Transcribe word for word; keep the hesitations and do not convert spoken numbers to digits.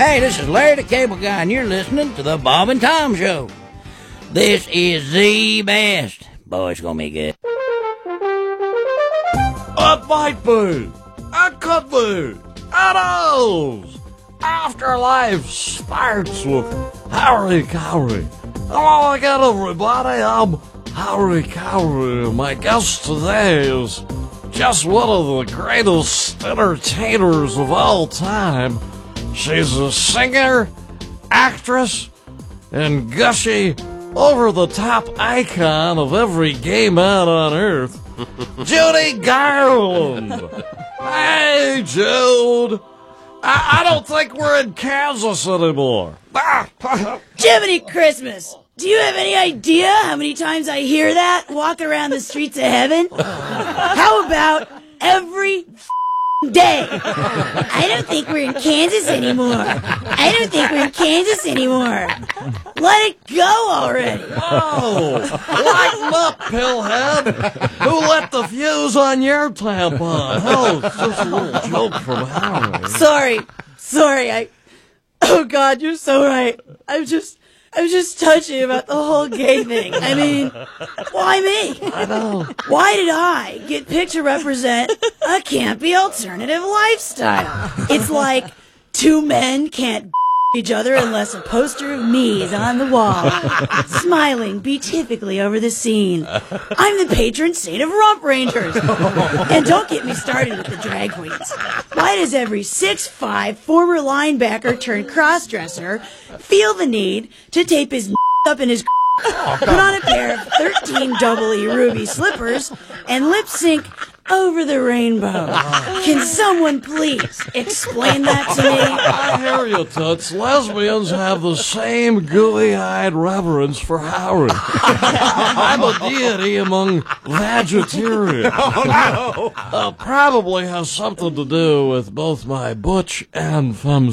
Hey, this is Larry the Cable Guy, and you're listening to the Bob and Tom Show. This is the best. Boy, it's gonna be good. A white bird, a good bird, adults. Afterlife starts with Harry Cowrie. Hello again, everybody. I'm Harry Cowrie. My guest today is just one of the greatest entertainers of all time. She's a singer, actress, and gushy, over-the-top icon of every gay man on earth, Judy Garland. Hey, Jude. I, I don't think we're in Kansas anymore. Jiminy Christmas! Do you have any idea how many times I hear that walking around the streets of heaven? How about every day? I don't think we're in Kansas anymore. I don't think we're in Kansas anymore. Let it go already. Oh, lighten up, pillhead. Who let the fuse on your tampon? Oh, it's just a little joke from Harry. Sorry. Sorry, I... Oh, God, you're so right. I'm just... I'm just touchy about the whole gay thing. I mean, why me? I know. Why did I get picked to represent a campy alternative lifestyle? It's like two men can't each other unless a poster of me is on the wall, smiling beatifically over the scene. I'm the patron saint of rump rangers. And don't get me started with the drag queens. Why does every six foot five former linebacker turned crossdresser feel the need to tape his up in his put on a pair of thirteen double E ruby slippers and lip sync Over the Rainbow? Can someone please explain that to me? I hear you, Toots. Lesbians have the same gooey-eyed reverence for Harry. I'm a deity among vegetarians. Oh, no. Uh, probably has something to do with both my butch and femme